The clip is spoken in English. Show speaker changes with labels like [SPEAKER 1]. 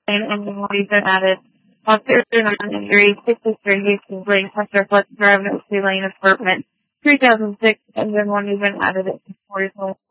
[SPEAKER 1] engine will be added. While there are non-injuries, 63 Houston Lane Cluster Flex Drive, no 2-lane apartment. 3006 engine will be added at 44.